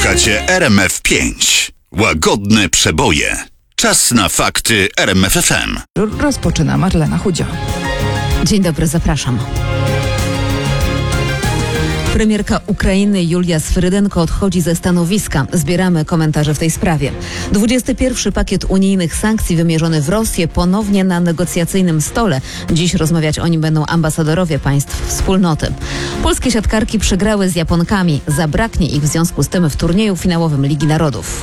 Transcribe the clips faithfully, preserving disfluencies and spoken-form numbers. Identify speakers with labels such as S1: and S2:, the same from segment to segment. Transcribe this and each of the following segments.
S1: Słuchacie R M F pięć. Łagodne przeboje. Czas na fakty R M F F M.
S2: Rozpoczyna Marlena Chudzio.
S3: Dzień dobry, zapraszam. Premierka Ukrainy Julia Swyrydenko odchodzi ze stanowiska. Zbieramy komentarze w tej sprawie. dwudziesty pierwszy pakiet unijnych sankcji wymierzony w Rosję ponownie na negocjacyjnym stole. Dziś rozmawiać o nim będą ambasadorowie państw wspólnoty. Polskie siatkarki przegrały z Japonkami. Zabraknie ich w związku z tym w turnieju finałowym Ligi Narodów.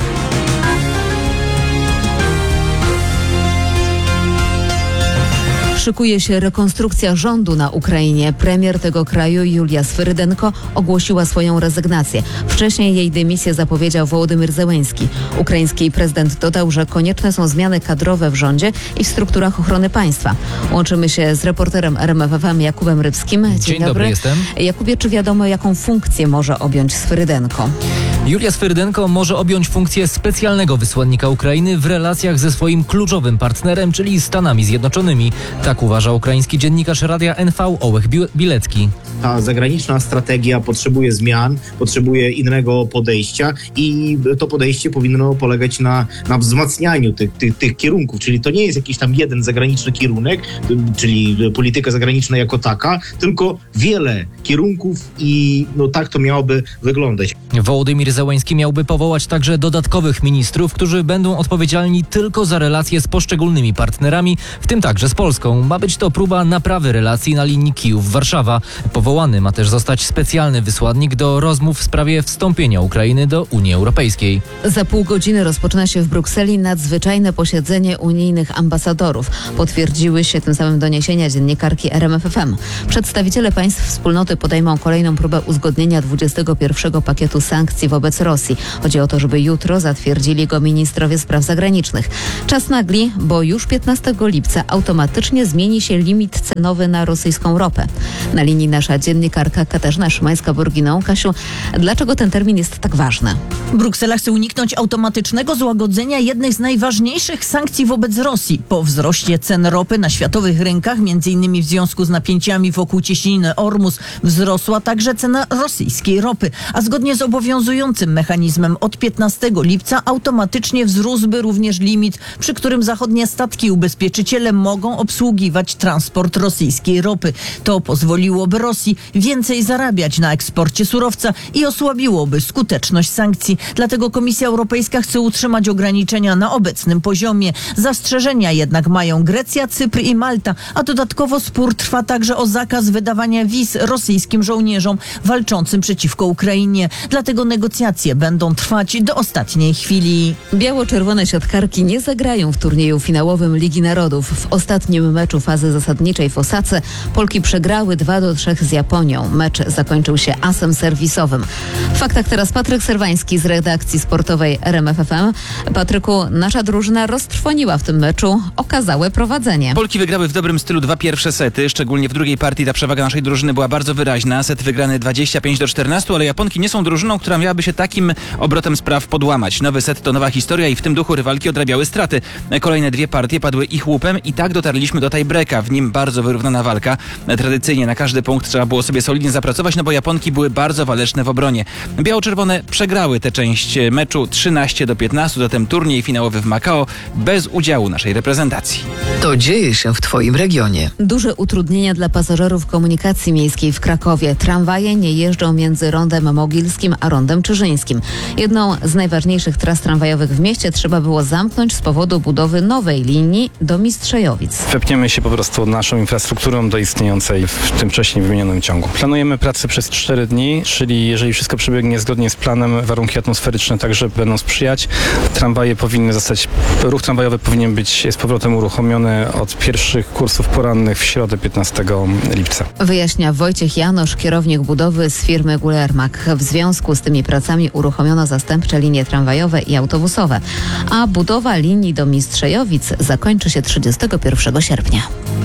S3: Szykuje się rekonstrukcja rządu na Ukrainie. Premier tego kraju Julia Swyrydenko ogłosiła swoją rezygnację. Wcześniej jej dymisję zapowiedział Wołodymyr Zełenski. Ukraiński prezydent dodał, że konieczne są zmiany kadrowe w rządzie i w strukturach ochrony państwa. Łączymy się z reporterem R M F F M Jakubem Rybskim. Dzień,
S4: Dzień
S3: dobry.
S4: dobry, jestem.
S3: Jakubie, czy wiadomo, jaką funkcję może objąć Swyrydenko?
S4: Julia Swyrydenko może objąć funkcję specjalnego wysłannika Ukrainy w relacjach ze swoim kluczowym partnerem, czyli Stanami Zjednoczonymi. Tak uważa ukraiński dziennikarz Radia N V Ołech Bilecki.
S5: Ta zagraniczna strategia potrzebuje zmian, potrzebuje innego podejścia i to podejście powinno polegać na, na wzmacnianiu tych, tych, tych kierunków. Czyli to nie jest jakiś tam jeden zagraniczny kierunek, czyli polityka zagraniczna jako taka, tylko wiele kierunków i no tak to miałoby wyglądać.
S4: Wołodymyr Zełenski miałby powołać także dodatkowych ministrów, którzy będą odpowiedzialni tylko za relacje z poszczególnymi partnerami, w tym także z Polską. Ma być to próba naprawy relacji na linii Kijów-Warszawa. Powołany ma też zostać specjalny wysłannik do rozmów w sprawie wstąpienia Ukrainy do Unii Europejskiej.
S3: Za pół godziny rozpoczyna się w Brukseli nadzwyczajne posiedzenie unijnych ambasadorów. Potwierdziły się tym samym doniesienia dziennikarki R M F F M. Przedstawiciele państw wspólnoty podejmą kolejną próbę uzgodnienia dwudziestego pierwszego pakietu sankcji wobec Rosji. Chodzi o to, żeby jutro zatwierdzili go ministrowie spraw zagranicznych. Czas nagli, bo już piętnastego lipca automatycznie zmieni się limit cenowy na rosyjską ropę. Na linii nasza dziennikarka Katarzyna Szymańska-Borginą. Kasiu, dlaczego ten termin jest tak ważny?
S6: Bruksela chce uniknąć automatycznego złagodzenia jednych z najważniejszych sankcji wobec Rosji. Po wzroście cen ropy na światowych rynkach, między innymi w związku z napięciami wokół cieśniny Ormus, wzrosła także cena rosyjskiej ropy. A zgodnie z obowiązującym mechanizmem od piętnastego lipca automatycznie wzrósłby również limit, przy którym zachodnie statki ubezpieczyciele mogą obsługiwać transport rosyjskiej ropy. To pozwoliłoby Rosji więcej zarabiać na eksporcie surowca i osłabiłoby skuteczność sankcji. Dlatego Komisja Europejska chce utrzymać ograniczenia na obecnym poziomie. Zastrzeżenia jednak mają Grecja, Cypr i Malta, a dodatkowo spór trwa także o zakaz wydawania wiz rosyjskim żołnierzom walczącym przeciwko Ukrainie. Dlatego negocjacje będą trwać do ostatniej chwili.
S3: Biało-czerwone siatkarki nie zagrają w turnieju finałowym Ligi Narodów. W ostatnim meczu fazy zasadniczej w Osace Polki przegrały dwa do trzech z Japonią. Mecz zakończył się asem serwisowym. W faktach teraz Patryk Serwański z redakcji sportowej R M F F M. Patryku, nasza drużyna roztrwoniła w tym meczu okazałe prowadzenie.
S7: Polki wygrały w dobrym stylu dwa pierwsze sety, szczególnie w drugiej partii ta przewaga naszej drużyny była bardzo wyraźna. Set wygrany dwadzieścia pięć do czternastu, ale Japonki nie są drużyną, która miałaby się takim obrotem spraw podłamać. Nowy set to nowa historia i w tym duchu rywalki odrabiały straty. Kolejne dwie partie padły ich łupem i tak dotarliśmy do tiebreaka. W nim bardzo wyrównana walka. Tradycyjnie na każdy punkt trzeba było sobie solidnie zapracować, no bo Japonki były bardzo waleczne w obronie. Biało-czerwone przegrały tę część meczu trzynaście do piętnastu, zatem turniej finałowy w Makao bez udziału naszej reprezentacji.
S2: To dzieje się w Twoim regionie.
S3: Duże utrudnienia dla pasażerów komunikacji miejskiej w Krakowie. Tramwaje nie jeżdżą między Rondem Mogilskim a Rondem Czyżyńskim. Jedną z najważniejszych tras tramwajowych w mieście trzeba było zamknąć z powodu budowy nowej linii do Mistrzejowic.
S8: Wepniemy się po prostu naszą infrastrukturą do istniejącej w tym wcześniej wymienionym ciągu. Planujemy pracę przez cztery dni, czyli jeżeli wszystko przebiegnie zgodnie z planem, warunki atmosferyczne także będą sprzyjać. Tramwaje powinny zostać, ruch tramwajowy powinien być z powrotem uruchomiony od pierwszych kursów porannych w środę piętnastego lipca.
S3: Wyjaśnia Wojciech Janosz, kierownik budowy z firmy Gulermak. W związku z tymi pracami uruchomiono zastępcze linie tramwajowe i autobusowe, a budowa linii do Mistrzejowic zakończy się trzydziestego pierwszego sierpnia.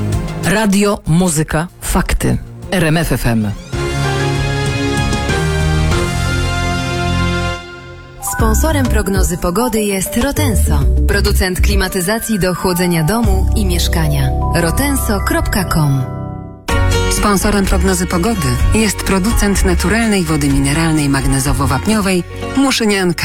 S2: Radio, muzyka, fakty. R M F F M.
S9: Sponsorem prognozy pogody jest Rotenso, producent klimatyzacji do chłodzenia domu i mieszkania. rotenso kropka com Sponsorem prognozy pogody jest producent naturalnej wody mineralnej magnezowo-wapniowej Muszynianka.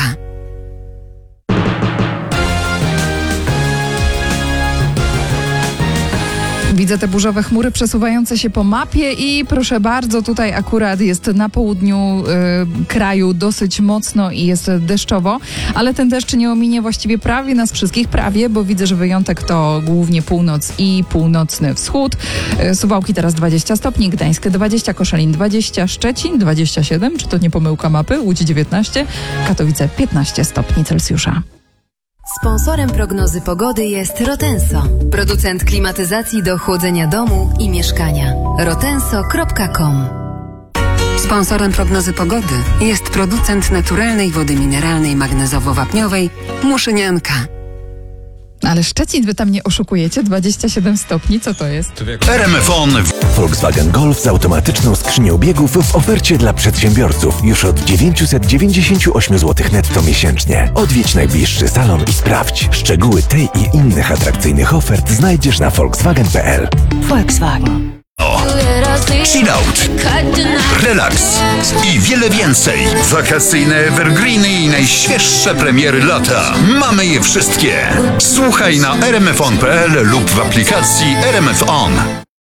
S10: Widzę te burzowe chmury przesuwające się po mapie i proszę bardzo, tutaj akurat jest na południu y, kraju dosyć mocno i jest deszczowo, ale ten deszcz nie ominie właściwie prawie nas wszystkich, prawie, bo widzę, że wyjątek to głównie północ i północny wschód. Y, Suwałki teraz dwadzieścia stopni, Gdańsk dwadzieścia, Koszalin dwadzieścia, Szczecin dwadzieścia siedem, czy to nie pomyłka mapy, Łódź dziewiętnaście, Katowice piętnaście stopni Celsjusza.
S9: Sponsorem prognozy pogody jest Rotenso, producent klimatyzacji do chłodzenia domu i mieszkania. rotenso kropka com. Sponsorem prognozy pogody jest producent naturalnej wody mineralnej magnezowo-wapniowej Muszynianka.
S10: Ale Szczecin, wy tam nie oszukujecie? dwadzieścia siedem stopni, co to jest?
S1: R M F O N.
S11: Volkswagen Golf z automatyczną skrzynią biegów w ofercie dla przedsiębiorców już od dziewięćset dziewięćdziesiąt osiem złotych netto miesięcznie. Odwiedź najbliższy salon i sprawdź. Szczegóły tej i innych atrakcyjnych ofert znajdziesz na volkswagen kropka p l.
S9: Volkswagen.
S1: Chill out, relaks i wiele więcej. Wakacyjne evergreeny i najświeższe premiery lata. Mamy je wszystkie. Słuchaj na r m f on kropka p l lub w aplikacji R M F O N.